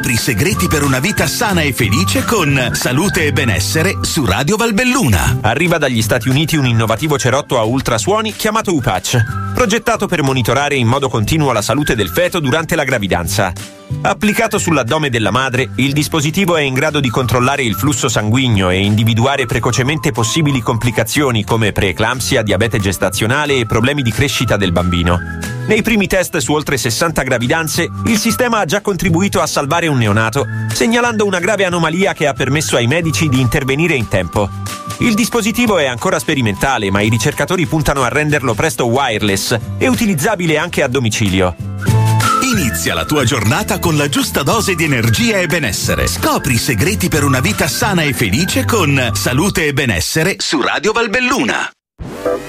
Scopri i segreti per una vita sana e felice con Salute e Benessere su Radio Valbelluna. Arriva dagli Stati Uniti un innovativo cerotto a ultrasuoni chiamato UPAC, progettato per monitorare in modo continuo la salute del feto durante la gravidanza. Applicato sull'addome della madre, il dispositivo è in grado di controllare il flusso sanguigno e individuare precocemente possibili complicazioni come preeclampsia, diabete gestazionale e problemi di crescita del bambino. Nei primi test su oltre 60 gravidanze, il sistema ha già contribuito a salvare un neonato, segnalando una grave anomalia che ha permesso ai medici di intervenire in tempo. Il dispositivo è ancora sperimentale, ma i ricercatori puntano a renderlo presto wireless e utilizzabile anche a domicilio. Inizia la tua giornata con la giusta dose di energia e benessere. Scopri i segreti per una vita sana e felice con Salute e Benessere su Radio Valbelluna.